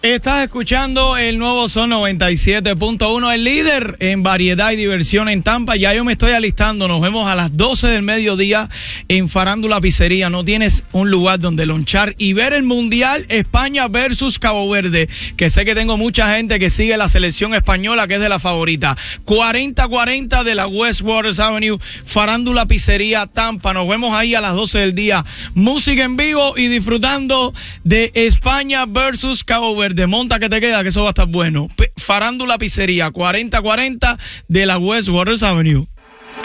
Estás escuchando el nuevo Son 97.1, el líder en variedad y diversión en Tampa. Ya yo me estoy alistando, nos vemos a las 12 del mediodía en Farándula Pizzería. No tienes un lugar donde lonchar y ver el Mundial España versus Cabo Verde, que sé que tengo mucha gente que sigue la selección española, que es de la favorita. 4040 de la West Waters Avenue, Farándula Pizzería, Tampa. Nos vemos ahí a las 12 del día. Música en vivo y disfrutando de España versus Cabo Verde. Monta que te queda, que eso va a estar bueno. Farándula Pizzería, 4040 de la West Waters Avenue.